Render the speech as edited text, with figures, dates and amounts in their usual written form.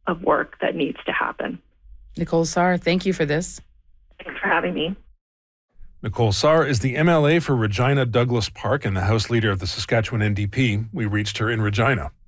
of work that needs to happen. Nicole Sarr, thank you for this. Thanks for having me. Nicole Sarr is the MLA for Regina Douglas Park and the House Leader of the Saskatchewan NDP. We reached her in Regina.